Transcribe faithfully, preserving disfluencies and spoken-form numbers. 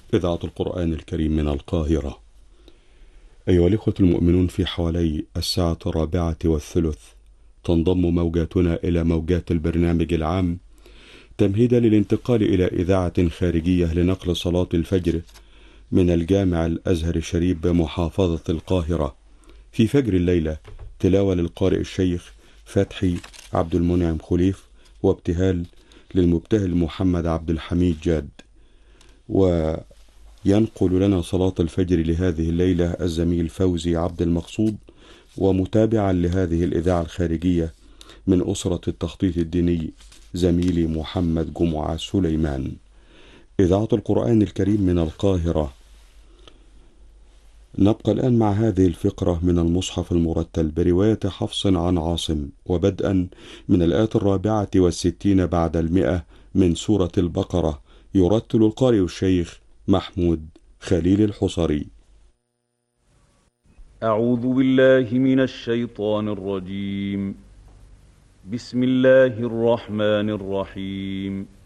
إذاعة القرآن الكريم من القاهرة. أيها الإخوة المؤمنون، في حوالي الساعة الرابعة والثلث تنضم موجاتنا إلى موجات البرنامج العام تمهيدا للانتقال إلى إذاعة خارجية لنقل صلاة الفجر من الجامع الأزهر الشريف بمحافظة القاهرة. في فجر الليلة تلاوة للقارئ الشيخ فتحي عبد المنعم خليف، وابتهال للمبتهل محمد عبد الحميد جاد. وينقل لنا صلاة الفجر لهذه الليلة الزميل فوزي عبد المقصود، ومتابعا لهذه الإذاعة الخارجية من أسرة التخطيط الديني زميلي محمد جمعة سليمان. إذاعة القرآن الكريم من القاهرة. نبقى الآن مع هذه الفقرة من المصحف المرتل برواية حفص عن عاصم، وبدءا من الآية الرابعة والستين بعد المئة من سورة البقرة، يرتل القارئ الشيخ محمود خليل الحصري. أعوذ بالله من الشيطان الرجيم. بسم الله الرحمن الرحيم.